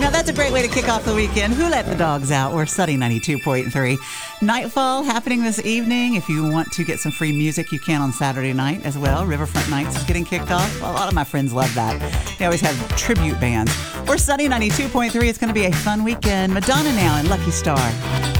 Yeah, that's a great way to kick off the weekend. Who let the dogs out? We're Sunny 92.3. Nightfall happening this evening. If you want to get some free music, you can on Saturday night as well. Riverfront Nights is getting kicked off. A lot of my friends love that. They always have tribute bands. We're Sunny 92.3. It's going to be a fun weekend. Madonna now and Lucky Star.